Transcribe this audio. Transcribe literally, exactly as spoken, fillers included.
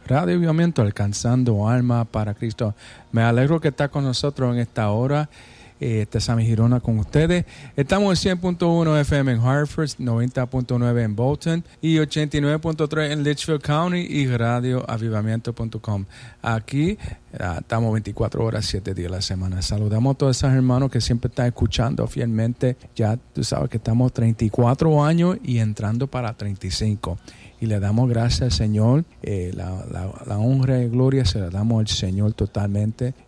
Radio Avivamiento, alcanzando alma para Cristo. Me alegro que está con nosotros en esta hora. Eh, este es Sammy Girona con ustedes. Estamos en cien punto uno F M en Hartford, noventa punto nueve en Bolton y ochenta y nueve punto tres en Litchfield County y radio avivamiento punto com. Aquí uh, estamos veinticuatro horas, siete días a la semana. Saludamos a todos esos hermanos que siempre están escuchando fielmente. Ya tú sabes que estamos treinta y cuatro años y entrando para treinta y cinco. Y le damos gracias al Señor. Eh, la, la, la honra y gloria se la damos al Señor totalmente.